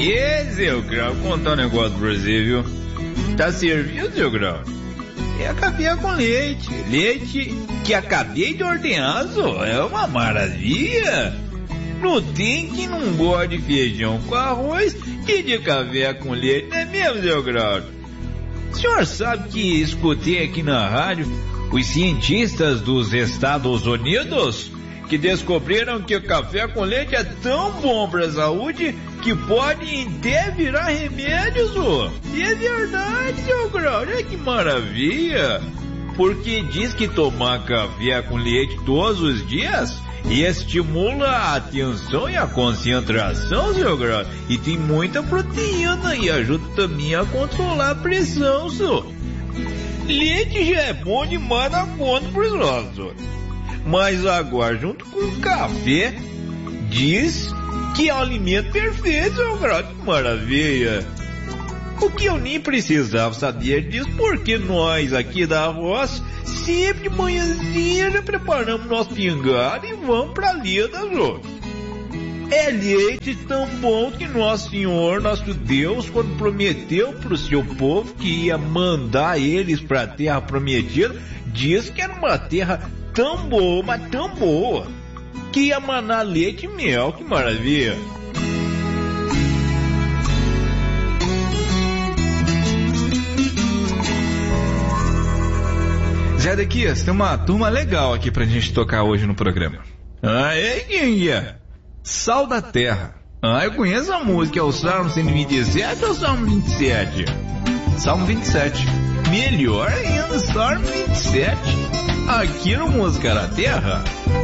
E, seu Grau, contar um negócio pra você, viu? Tá servido, seu Grau? É café com leite. Leite que acabei de ordenar, só. É uma maravilha. Não tem quem não gosta de feijão com arroz e de café com leite, não é mesmo, seu Grau? O senhor sabe que escutei aqui na rádio os cientistas dos Estados Unidos que descobriram que o café com leite é tão bom para a saúde que pode até virar remédio, só. E é verdade, seu Grau, olha que maravilha. Porque diz que tomar café com leite todos os dias estimula a atenção e a concentração, seu Grau. E tem muita proteína e ajuda também a controlar a pressão, só. Leite já é bom demais na conta pros nossos. Mas agora, junto com o café, diz que é o alimento perfeito, seu Grau. Que maravilha. O que eu nem precisava saber disso, porque nós aqui da roça, sempre de manhãzinha, já preparamos nosso pingado e vamos pra lida, Jô. É leite tão bom que Nosso Senhor, nosso Deus, quando prometeu pro seu povo que ia mandar eles pra terra prometida, disse que era uma terra tão boa, mas tão boa, que ia manar leite e mel. Que maravilha. Zé Dequias, tem uma turma legal aqui pra gente tocar hoje no programa. Ah, é? Quem é? Sal da Terra. Ah, eu conheço a música. É o Salmo 127 ou o Salmo 27? Salmo 27. Melhor ainda, Salmo 27. Aqui no Música da Terra.